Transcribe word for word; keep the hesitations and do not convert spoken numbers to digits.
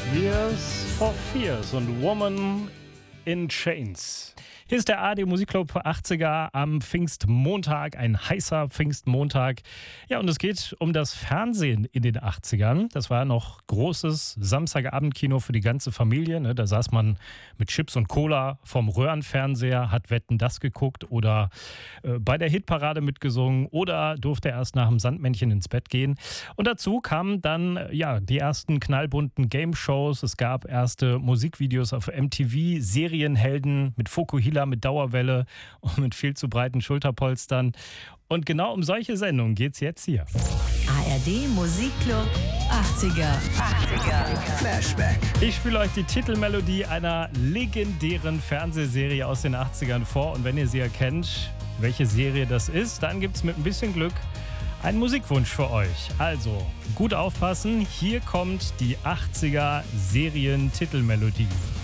Tears for Fears und Woman in Chains. Hier ist der A R D Musikclub achtziger am Pfingstmontag, ein heißer Pfingstmontag. Ja, und es geht um das Fernsehen in den achtzigern. Das war noch großes Samstagabendkino für die ganze Familie. Ne? Da saß man mit Chips und Cola vom Röhrenfernseher, hat Wetten, das geguckt oder äh, bei der Hitparade mitgesungen oder durfte erst nach dem Sandmännchen ins Bett gehen. Und dazu kamen dann äh, ja die ersten knallbunten Game-Shows. Es gab erste Musikvideos auf M T V, Serienhelden mit Fukuhila, mit Dauerwelle und mit viel zu breiten Schulterpolstern. Und genau um solche Sendungen geht's jetzt hier. A R D Musikclub achtziger. achtziger. Flashback. Ich spiele euch die Titelmelodie einer legendären Fernsehserie aus den achtzigern vor. Und wenn ihr sie erkennt, welche Serie das ist, dann gibt's mit ein bisschen Glück einen Musikwunsch für euch. Also gut aufpassen, hier kommt die achtziger Serien-Titelmelodie.